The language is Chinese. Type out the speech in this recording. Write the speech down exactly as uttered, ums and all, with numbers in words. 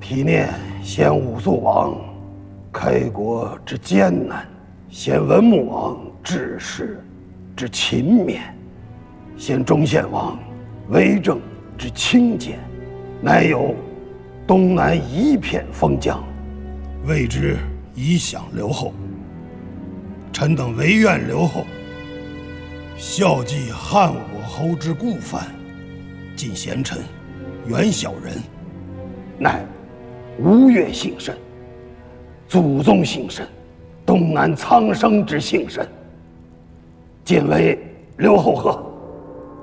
体念先武肃王开国之艰难，先文穆王治世之勤勉，先忠献王为政之清简，乃有东南一片封疆，为之以享留后。臣等唯愿留后，孝继汉我侯之故范，尽贤臣，远小人，乃吴越幸甚，祖宗幸甚，东南苍生之幸甚。今为留后何？